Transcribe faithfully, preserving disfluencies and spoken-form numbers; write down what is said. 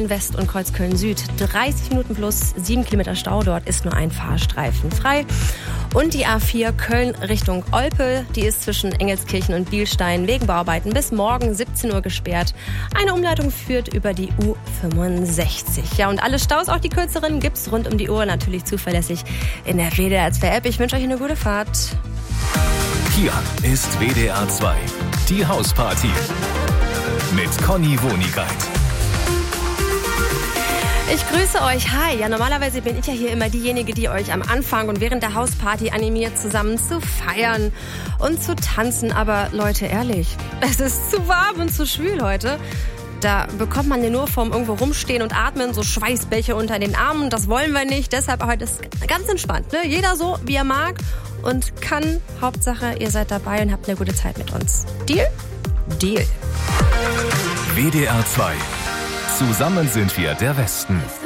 West und Kreuzköln Süd. dreißig Minuten plus sieben Kilometer Stau. Dort ist nur ein Fahrstreifen frei. Und die A vier Köln Richtung Olpe, die ist zwischen Engelskirchen und Bielstein wegen Bauarbeiten bis morgen siebzehn Uhr gesperrt. Eine Umleitung führt über die U fünfundsechzig. Ja, und alle Staus, auch die kürzeren, gibt's rund um die Uhr natürlich zuverlässig in der W D R zwei App. Ich wünsche euch eine gute Fahrt. Hier ist W D R zwei, die Hausparty mit Conny Wonigkeit. Ich grüße euch. Hi. Ja, normalerweise bin ich ja hier immer diejenige, die euch am Anfang und während der Hausparty animiert, zusammen zu feiern und zu tanzen. Aber Leute, ehrlich, es ist zu warm und zu schwül heute. Da bekommt man ja nur vom irgendwo rumstehen und atmen, so Schweißbäche unter den Armen. Das wollen wir nicht. Deshalb heute ist ganz entspannt. Ne? Jeder so, wie er mag und kann. Hauptsache, ihr seid dabei und habt eine gute Zeit mit uns. Deal? Deal. W D R zwei. Zusammen sind wir der Westen.